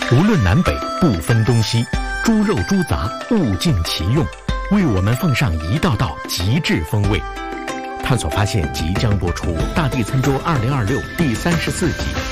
无论南北，不分东西，猪肉猪杂，物尽其用，为我们奉上一道道极致风味。探索发现即将播出《大地餐桌2026》第34集。